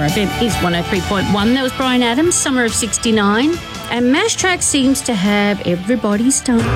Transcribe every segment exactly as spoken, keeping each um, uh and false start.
F M is one oh three point one. That was Bryan Adams, Summer of sixty-nine. And Mash Track seems to have everybody stumped.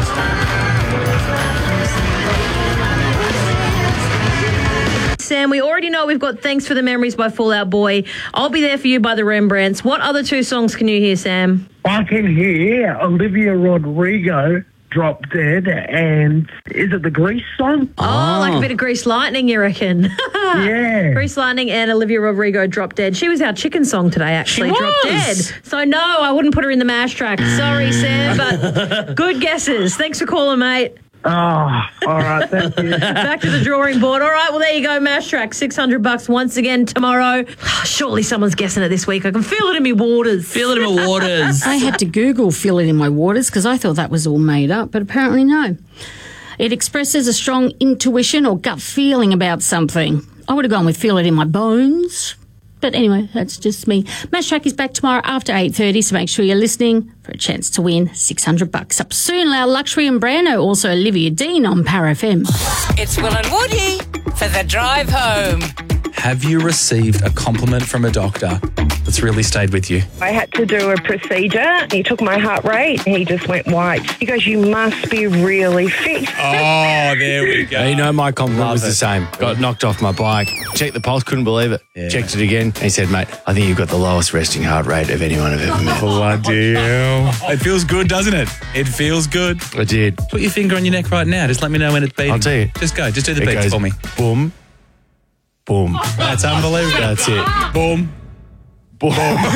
Sam, we already know we've got Thanks for the Memories by Fall Out Boy. I'll Be There For You by the Rembrandts. What other two songs can you hear, Sam? I can hear Olivia Rodrigo, Drop Dead, and is it the Grease song? Oh, oh. Like a bit of Grease Lightning, you reckon? Yeah. Grease Lightning and Olivia Rodrigo, Drop Dead. She was our chicken song today, actually. She Drop was. Dead. So, no, I wouldn't put her in the Mash Track. Sorry, Sam, but good guesses. Thanks for calling, mate. Oh, all right, thank you. Back to the drawing board. All right, well, there you go, Mash Track, six hundred bucks once again tomorrow. Surely someone's guessing it this week. I can feel it in my waters. Feel it in my waters. I had to Google Feel It in My Waters because I thought that was all made up, but apparently no. It expresses a strong intuition or gut feeling about something. I would have gone with Feel It in My Bones. But anyway, that's just me. Mash Track is back tomorrow after eight thirty, so make sure you're listening for a chance to win six hundred bucks. Up soon, Loud Luxury and Brando, also Olivia Dean on Para F M. It's Will and Woody for the drive home. Have you received a compliment from a doctor that's really stayed with you? I had to do a procedure. He took my heart rate. He just went white. He goes, you must be really fit. Oh, there we go. You know, my compliment Love was it. the same. Got knocked off my bike. Checked the pulse, couldn't believe it. Yeah. Checked it again. He said, mate, I think you've got the lowest resting heart rate of anyone I've ever met. Bloody hell. It feels good, doesn't it? It feels good. I did. Put your finger on your neck right now. Just let me know when it's beating. I'll tell you. Just go. Just do the It beats goes for me. boom, boom. That's unbelievable. That's it. Boom. Boom.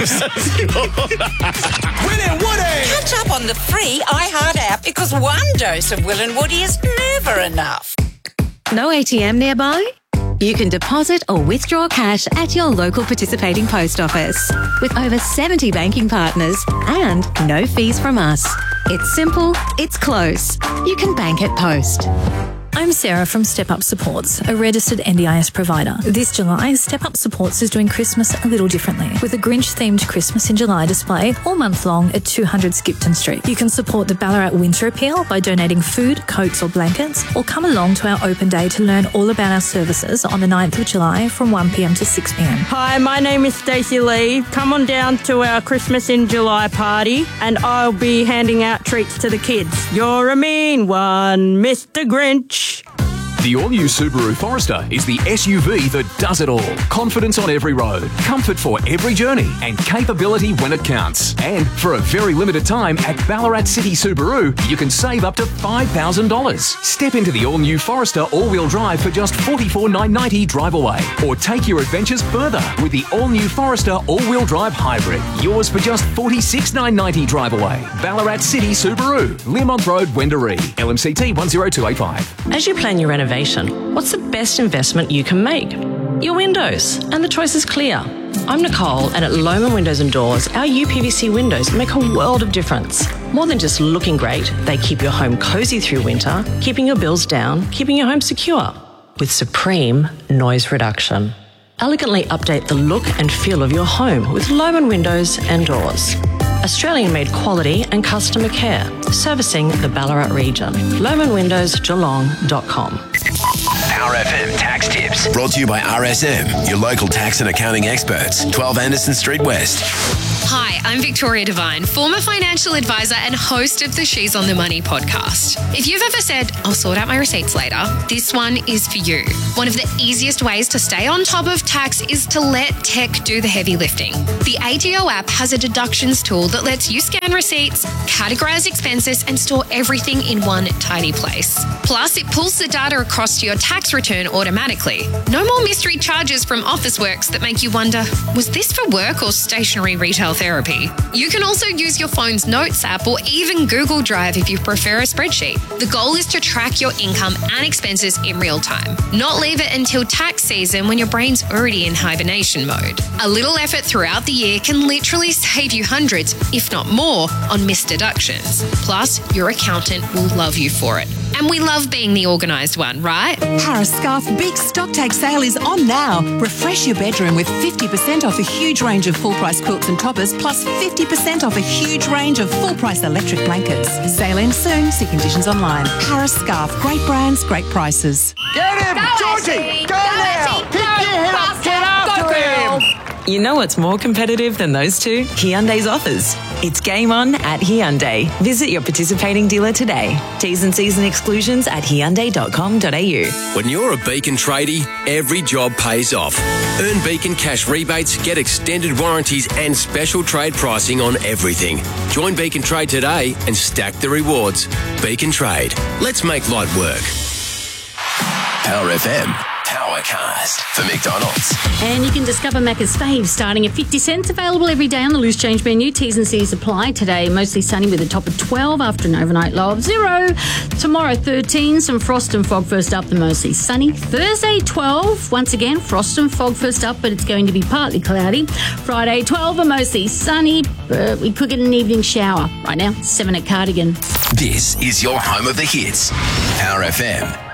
Will and Woody! Catch up on the free iHeart app because one dose of Will and Woody is never enough. No A T M nearby? You can deposit or withdraw cash at your local participating post office with over seventy banking partners and no fees from us. It's simple, it's close. You can bank at Post. I'm Sarah from Step Up Supports, a registered N D I S provider. This July, Step Up Supports is doing Christmas a little differently with a Grinch-themed Christmas in July display all month long at two hundred Skipton Street. You can support the Ballarat Winter Appeal by donating food, coats or blankets, or come along to our open day to learn all about our services on the ninth of July from one p m to six p m. Hi, my name is Stacey Lee. Come on down to our Christmas in July party and I'll be handing out treats to the kids. You're a mean one, Mister Grinch. The all-new Subaru Forester is the S U V that does it all. Confidence on every road, comfort for every journey, and capability when it counts. And for a very limited time at Ballarat City Subaru, you can save up to five thousand dollars. Step into the all-new Forester all-wheel drive for just forty-four thousand nine hundred ninety dollars drive away. Or take your adventures further with the all-new Forester all-wheel drive hybrid. Yours for just forty-six thousand nine hundred ninety dollars drive away. Ballarat City Subaru, Learmonth Road, Wendouree. L M C T one zero two eight five. As you plan your renovation, what's the best investment you can make? Your windows, and the choice is clear. I'm Nicole, and at Lohmann Windows and Doors, our U P V C windows make a world of difference. More than just looking great, they keep your home cosy through winter, keeping your bills down, keeping your home secure. With supreme noise reduction. Elegantly update the look and feel of your home with Lohmann Windows and Doors. Australian-made quality and customer care, servicing the Ballarat region. lohmann windows geelong dot com. R F M Tax Tips. Brought to you by R S M, your local tax and accounting experts. twelve Anderson Street West. Hi, I'm Victoria Devine, former financial advisor and host of the She's on the Money podcast. If you've ever said, I'll sort out my receipts later, this one is for you. One of the easiest ways to stay on top of tax is to let tech do the heavy lifting. The A T O app has a deductions tool that lets you scan receipts, categorize expenses, and store everything in one tiny place. Plus, it pulls the data across to your tax return automatically. No more mystery charges from Officeworks that make you wonder, was this for work or stationary retail therapy? You can also use your phone's Notes app or even Google Drive if you prefer a spreadsheet. The goal is to track your income and expenses in real time, not leave it until tax season when your brain's already in hibernation mode. A little effort throughout the year can literally save you hundreds, if not more, on missed deductions. Plus, your accountant will love you for it. And we love being the organised one, right? Paris Scarf Big Stock Take Sale is on now. Refresh your bedroom with fifty percent off a huge range of full-price quilts and toppers, plus fifty percent off a huge range of full-price electric blankets. Sale ends soon. See conditions online. Paris Scarf. Great brands, great prices. Get him! Go, Georgie! Ashley! Go, Go, now! Ashley! Pick Go, your head up! faster! Get after Go, him! girl! You know what's more competitive than those two? Hyundai's offers. It's game on at Hyundai. Visit your participating dealer today. T's and C's and exclusions at hyundai dot com dot a u. When you're a Beacon tradie, every job pays off. Earn Beacon cash rebates, get extended warranties and special trade pricing on everything. Join Beacon Trade today and stack the rewards. Beacon Trade. Let's make light work. Power F M. Powercast for McDonald's. And you can discover Macca's faves starting at fifty cents, available every day on the loose change menu. T's and C's apply. Today, mostly sunny with a top of twelve after an overnight low of zero. Tomorrow, thirteen, some frost and fog first up, the mostly sunny. Thursday, twelve, once again, frost and fog first up, but it's going to be partly cloudy. Friday, twelve, and mostly sunny, but we could get an evening shower. Right now, seven at Cardigan. This is your home of the hits. Power F M.